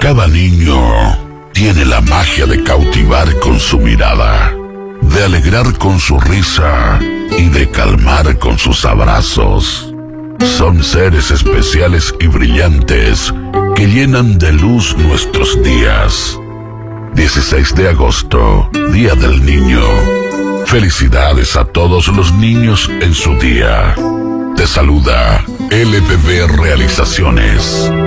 Cada niño tiene la magia de cautivar con su mirada, de alegrar con su risa y de calmar con sus abrazos. Son seres especiales y brillantes que llenan de luz nuestros días. 16 de agosto, Día del Niño. Felicidades a todos los niños en su día. Te saluda LPB Realizaciones.